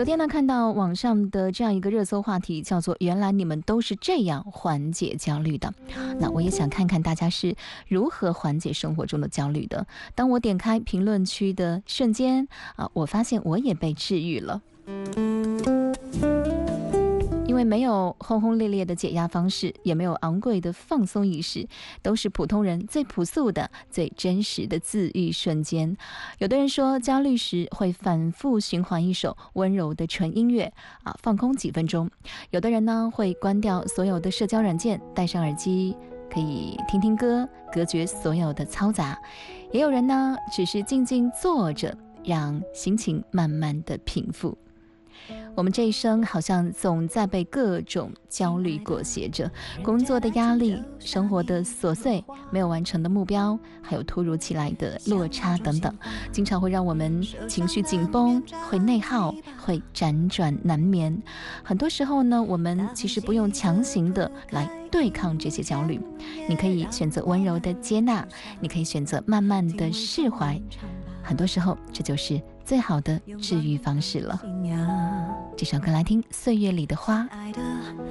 昨天呢，看到网上的这样一个热搜话题，叫做“原来你们都是这样缓解焦虑的”。那我也想看看大家是如何缓解生活中的焦虑的。当我点开评论区的瞬间我发现我也被治愈了。因为没有轰轰烈烈的解压方式，也没有昂贵的放松仪式，都是普通人最朴素的、最真实的自愈瞬间。有的人说，焦虑时会反复循环一首温柔的纯音乐放空几分钟。有的人呢，会关掉所有的社交软件，戴上耳机，可以听听歌，隔绝所有的嘈杂。也有人呢，只是静静坐着，让心情慢慢的平复。我们这一生好像总在被各种焦虑裹挟着，工作的压力、生活的琐碎、没有完成的目标，还有突如其来的落差等等，经常会让我们情绪紧绷，会内耗，会辗转难眠。很多时候呢，我们其实不用强行的来对抗这些焦虑，你可以选择温柔的接纳，你可以选择慢慢的释怀，很多时候这就是最好的治愈方式了。这首歌来听，岁月里的花。